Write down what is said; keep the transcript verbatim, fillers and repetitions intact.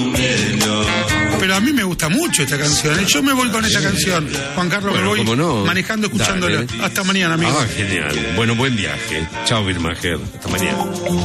Pero a mí me gusta mucho esta canción. ¿eh? Yo me voy con esta canción. Juan Carlos, Bueno, me voy cómo no. manejando, escuchándola. Dale. Hasta mañana, amigo. Ah, genial. Bueno, buen viaje. Chao, Birmacher. Hasta mañana.